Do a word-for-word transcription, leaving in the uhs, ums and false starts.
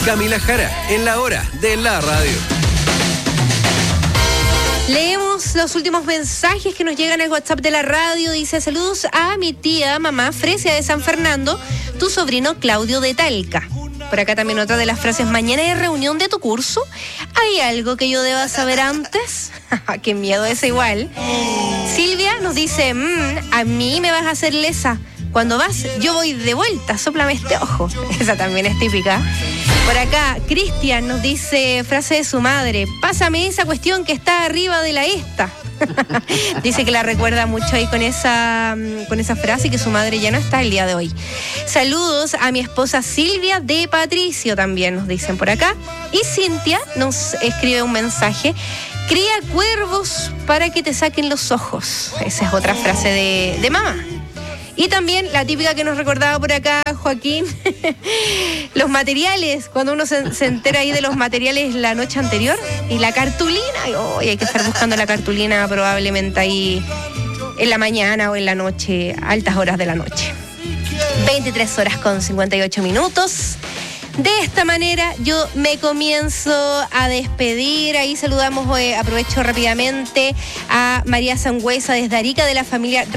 Camila Jara, en la hora de la radio. Leemos los últimos mensajes que nos llegan al WhatsApp de la radio. Dice: saludos a mi tía, mamá Fresia de San Fernando, tu sobrino Claudio de Talca. Por acá también otra de las frases: mañana hay reunión de tu curso. ¿Hay algo que yo deba saber antes? Qué miedo ese igual. Silvia nos dice: mmm, a mí me vas a hacer lesa. Cuando vas, yo voy de vuelta, sóplame este ojo. Esa también es típica. Por acá, Cristian nos dice, frase de su madre: pásame esa cuestión que está arriba de la esta. Dice que la recuerda mucho ahí con esa, con esa frase y que su madre ya no está el día de hoy. Saludos a mi esposa Silvia de Patricio, también nos dicen por acá. Y Cintia nos escribe un mensaje: cría cuervos para que te saquen los ojos. Esa es otra frase de, de mamá. Y también la típica que nos recordaba por acá Joaquín, los materiales, cuando uno se, se entera ahí de los materiales la noche anterior, y la cartulina, y oh, hay que estar buscando la cartulina probablemente ahí en la mañana o en la noche, altas horas de la noche. veintitrés horas con cincuenta y ocho minutos. De esta manera yo me comienzo a despedir. Ahí saludamos, eh, aprovecho rápidamente a María Sangüesa desde Arica, de la familia